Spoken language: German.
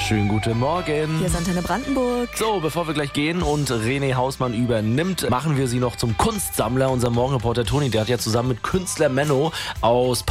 Schönen guten Morgen. Hier ist Antenne Brandenburg. So, bevor wir gleich gehen und René Hausmann übernimmt, machen wir sie noch zum Kunstsammler. Unser Morgenreporter Toni, der hat ja zusammen mit Künstler Menno aus